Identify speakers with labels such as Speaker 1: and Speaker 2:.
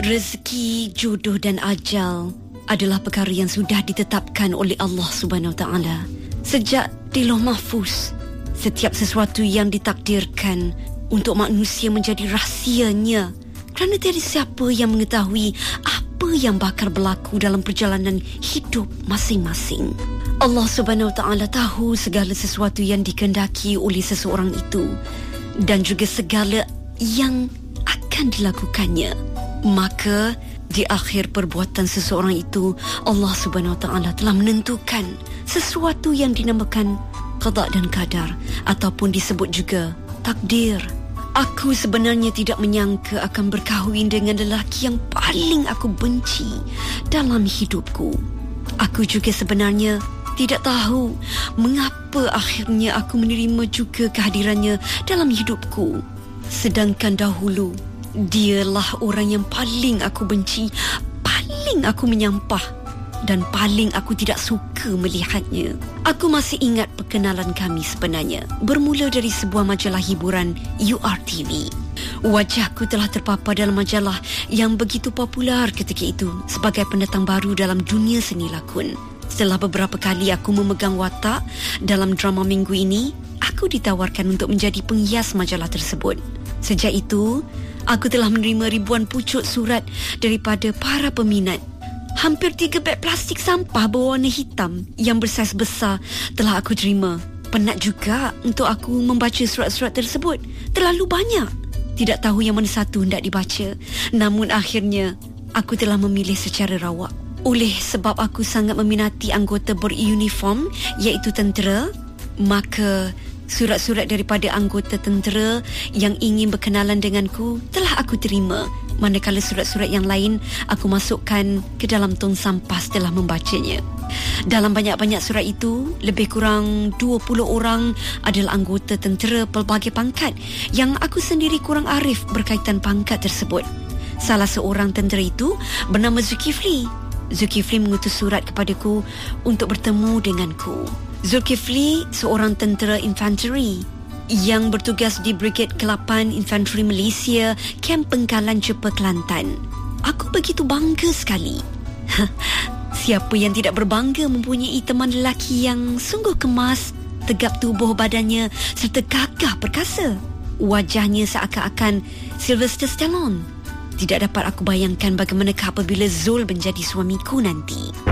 Speaker 1: Rezeki, jodoh dan ajal adalah perkara yang sudah ditetapkan oleh Allah Subhanahu Wa Taala. Sejak di Lauh Mahfuz, setiap sesuatu yang ditakdirkan untuk manusia menjadi rahsianya, kerana tiada siapa yang mengetahui apa yang bakal berlaku dalam perjalanan hidup masing-masing. Allah Subhanahu Wa Taala tahu segala sesuatu yang dikehendaki oleh seseorang itu dan juga segala yang akan dilakukannya. Maka di akhir perbuatan seseorang itu, Allah Subhanahu Wa Taala telah menentukan sesuatu yang dinamakan qada dan qadar ataupun disebut juga takdir. Aku sebenarnya tidak menyangka akan berkahwin dengan lelaki yang paling aku benci dalam hidupku. Aku juga sebenarnya tidak tahu mengapa akhirnya aku menerima juga kehadirannya dalam hidupku. Sedangkan dahulu dialah orang yang paling aku benci, paling aku menyampah dan paling aku tidak suka melihatnya. Aku masih ingat perkenalan kami sebenarnya bermula dari sebuah majalah hiburan URTV. Wajahku telah terpapar dalam majalah yang begitu popular ketika itu sebagai pendatang baru dalam dunia seni lakon. Setelah beberapa kali aku memegang watak dalam drama minggu ini, aku ditawarkan untuk menjadi penghias majalah tersebut. Sejak itu, aku telah menerima ribuan pucuk surat daripada para peminat. Hampir 3 beg plastik sampah berwarna hitam yang bersaiz besar telah aku terima. Penat juga untuk aku membaca surat-surat tersebut. Terlalu banyak. Tidak tahu yang mana satu hendak dibaca. Namun akhirnya, aku telah memilih secara rawak. Oleh sebab aku sangat meminati anggota beruniform iaitu tentera, maka surat-surat daripada anggota tentera yang ingin berkenalan denganku telah aku terima. Manakala surat-surat yang lain aku masukkan ke dalam tong sampah setelah membacanya. Dalam banyak-banyak surat itu, lebih kurang 20 orang adalah anggota tentera pelbagai pangkat yang aku sendiri kurang arif berkaitan pangkat tersebut. Salah seorang tentera itu bernama Zulkifli. Zulkifli mengutus surat kepadaku untuk bertemu denganku. Zulkifli seorang tentera infanteri yang bertugas di Brigade ke-8 Infanteri Malaysia, Kamp Pengkalan Cepa, Kelantan. Aku begitu bangga sekali. Siapa yang tidak berbangga mempunyai teman lelaki yang sungguh kemas, tegap tubuh badannya serta gagah perkasa. Wajahnya seakan-akan Sylvester Stallone. Tidak dapat aku bayangkan bagaimanakah apabila Zul menjadi suamiku nanti.